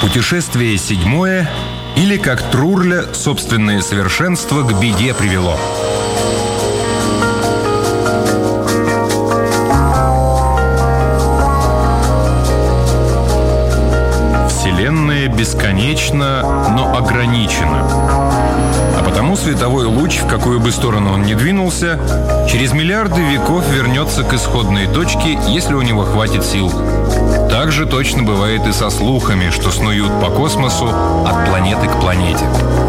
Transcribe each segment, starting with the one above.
Путешествие седьмое, или как Трурля собственное совершенство к беде привело. Вселенная бесконечна, но ограничена. А потому световой луч, в какую бы сторону он ни двинулся, через миллиарды веков вернется к исходной точке, если у него хватит сил. Так же точно бывает и со слухами, что снуют по космосу от планеты к планете.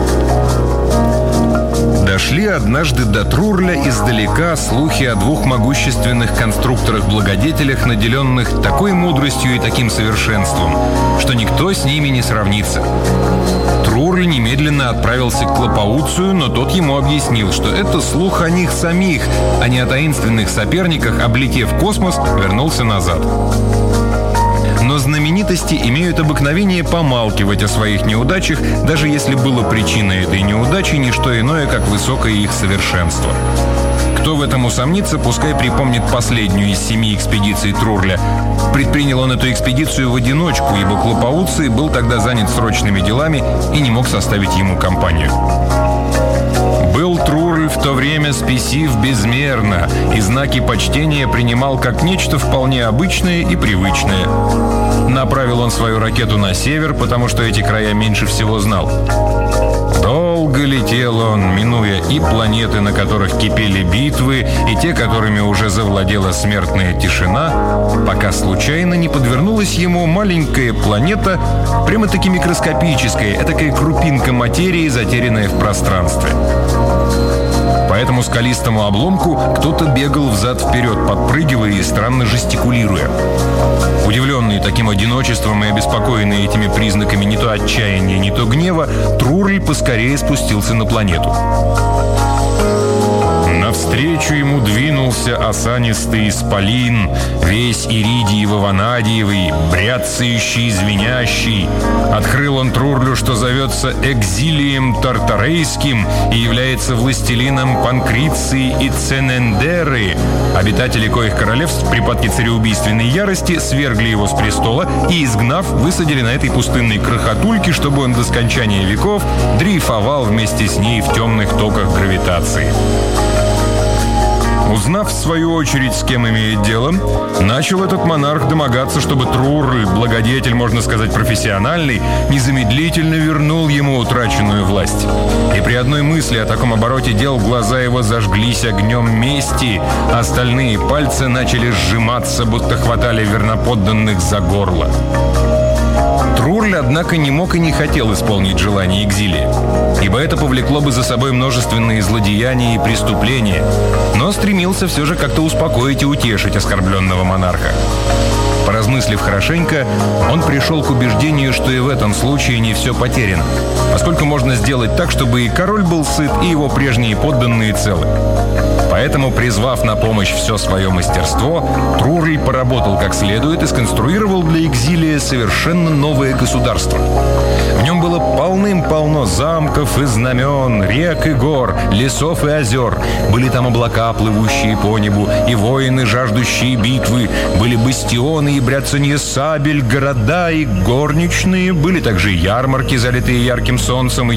Дошли однажды до Трурля издалека слухи о двух могущественных конструкторах-благодетелях, наделенных такой мудростью и таким совершенством, что никто с ними не сравнится. Трурль немедленно отправился к Клопауцию, но тот ему объяснил, что это слух о них самих, а не о таинственных соперниках, облетев космос, вернулся назад. Но знаменитости имеют обыкновение помалкивать о своих неудачах, даже если было причиной этой неудачи не что иное, как высокое их совершенство. Кто в этом усомнится, пускай припомнит последнюю из 7 экспедиций Трурля. Предпринял он эту экспедицию в одиночку, ибо Клопауций был тогда занят срочными делами и не мог составить ему компанию. Был Трурль в то время спесив безмерно, и знаки почтения принимал как нечто вполне обычное и привычное. Направил он свою ракету на север, потому что эти края меньше всего знал. Долго летел он, минуя и планеты, на которых кипели битвы, и те, которыми уже завладела смертная тишина, пока случайно не подвернулась ему маленькая планета, прямо-таки микроскопическая, этакая крупинка материи, затерянная в пространстве. По этому скалистому обломку кто-то бегал взад-вперед, подпрыгивая и странно жестикулируя. Удивленный таким одиночеством и обеспокоенный этими признаками не то отчаяния, не то гнева, Трурль поскорее спустился на планету. Навстречу ему двинулся осанистый исполин, весь иридиево-ванадиевый, бряцающий, звенящий. Открыл он Трурлю, что зовется Экзилием Тартарейским и является властелином Панкриции и Ценендеры, обитатели коих королевств в припадке цареубийственной ярости свергли его с престола и, изгнав, высадили на этой пустынной крохотульке, чтобы он до скончания веков дрейфовал вместе с ней в темных токах гравитации. Узнав, в свою очередь, с кем имеет дело, начал этот монарх домогаться, чтобы Трурль, благодетель, можно сказать, профессиональный, незамедлительно вернул ему утраченную власть. И при одной мысли о таком обороте дел глаза его зажглись огнем мести, а остальные пальцы начали сжиматься, будто хватали верноподданных за горло. Трурль, однако, не мог и не хотел исполнить желание Экзилия, ибо это повлекло бы за собой множественные злодеяния и преступления, но стремился все же как-то успокоить и утешить оскорбленного монарха. Поразмыслив хорошенько, он пришел к убеждению, что и в этом случае не все потеряно, поскольку можно сделать так, чтобы и король был сыт, и его прежние подданные целы. Поэтому, призвав на помощь все свое мастерство, Трурль поработал как следует и сконструировал для Экзилия совершенно новое государство. В нем было полным-полно замков и знамен, рек и гор, лесов и озер. Были там облака, плывущие по небу, и воины, жаждущие битвы. Были бастионы и бряцанье сабель, города и горничные. Были также ярмарки, залитые ярким солнцем, и